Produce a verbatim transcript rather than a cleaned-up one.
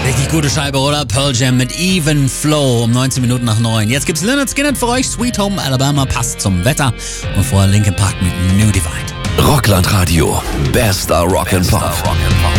Richtig gute Scheibe, oder? Pearl Jam mit Even Flow um neunzehn Minuten nach neun. Jetzt gibt's Lynyrd Skynyrd für euch. Sweet Home Alabama passt zum Wetter. Und vorher Linkin Park mit New Divide. Rockland Radio. Bester Rock and Pop.